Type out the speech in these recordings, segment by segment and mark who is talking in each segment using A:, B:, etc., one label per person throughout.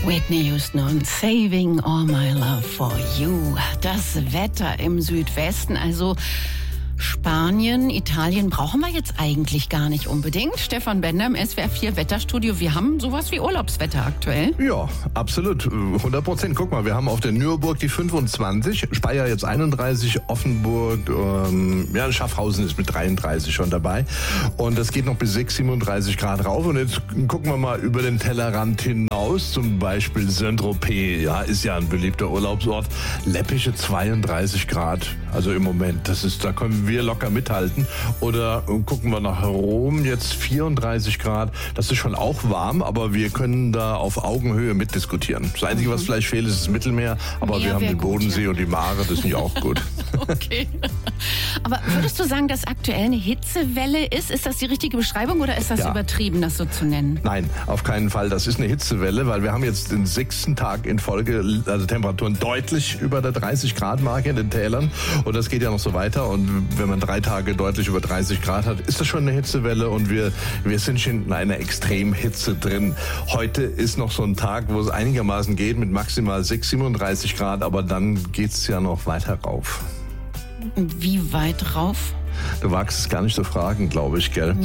A: Whitney Houston und Saving All My Love for You. Das Wetter im Südwesten, also Spanien, Italien brauchen wir jetzt eigentlich gar nicht unbedingt. Stefan Bender im SWR 4 Wetterstudio. Wir haben sowas wie Urlaubswetter aktuell.
B: Ja, absolut. 100%. Guck mal, wir haben auf der Nürburg die 25, Speyer jetzt 31, Offenburg, Schaffhausen ist mit 33 schon dabei. Und das geht noch bis 37 Grad rauf. Und jetzt gucken wir mal über den Tellerrand hinaus. Zum Beispiel Saint-Tropez, ja, ist ja ein beliebter Urlaubsort. Läppische 32 Grad, also im Moment. Da können wir locker mithalten. Oder gucken wir nach Rom, jetzt 34 Grad. Das ist schon auch warm, aber wir können da auf Augenhöhe mitdiskutieren. Das Einzige, was vielleicht fehlt, ist das Mittelmeer. Aber wir haben den Bodensee und die Mare, das sind ja auch gut.
A: Okay. Aber würdest du sagen, dass aktuell eine Hitzewelle ist? Ist das die richtige Beschreibung oder ist das übertrieben, das so zu nennen?
B: Nein, auf keinen Fall. Das ist eine Hitzewelle, weil wir haben jetzt den 6. Tag in Folge Temperaturen deutlich über der 30-Grad-Marke in den Tälern. Und das geht ja noch so weiter. Und wenn man 3 Tage deutlich über 30 Grad hat, ist das schon eine Hitzewelle und wir sind schon in einer Extremhitze drin. Heute ist noch so ein Tag, wo es einigermaßen geht mit maximal 37 Grad, aber dann geht's ja noch weiter rauf.
A: Wie weit rauf?
B: Du wagst es gar nicht zu fragen, glaube ich, gell?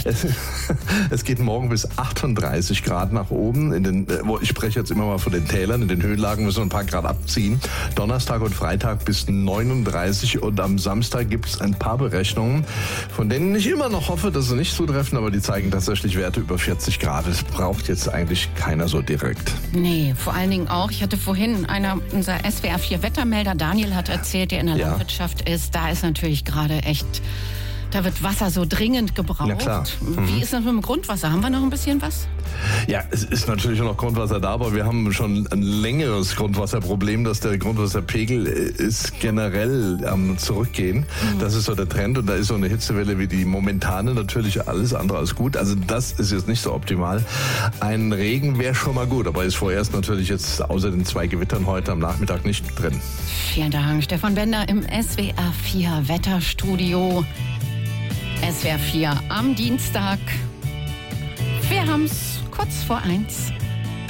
B: Es geht morgen bis 38 Grad nach oben. Ich spreche jetzt immer mal von den Tälern. In den Höhenlagen müssen wir ein paar Grad abziehen. Donnerstag und Freitag bis 39 und am Samstag gibt es ein paar Berechnungen, von denen ich immer noch hoffe, dass sie nicht zutreffen, aber die zeigen tatsächlich Werte über 40 Grad. Das braucht jetzt eigentlich keiner so direkt.
A: Nee, vor allen Dingen auch, ich hatte vorhin unser SWR 4 Wettermelder, Daniel hat erzählt, der in der Landwirtschaft ist, da ist natürlich gerade echt, da wird Wasser so dringend gebraucht.
B: Ja, klar.
A: Wie ist das mit dem Grundwasser? Haben wir noch ein bisschen was?
B: Ja, es ist natürlich noch Grundwasser da, aber wir haben schon ein längeres Grundwasserproblem, dass der Grundwasserpegel ist generell am Zurückgehen. Das ist so der Trend und da ist so eine Hitzewelle wie die momentane natürlich alles andere als gut. Also das ist jetzt nicht so optimal. Ein Regen wäre schon mal gut, aber ist vorerst natürlich jetzt außer den 2 Gewittern heute am Nachmittag nicht drin.
A: Vielen Dank, Stefan Bender im SWR 4 Wetterstudio. SWR 4 am Dienstag. Wir haben's kurz vor 1.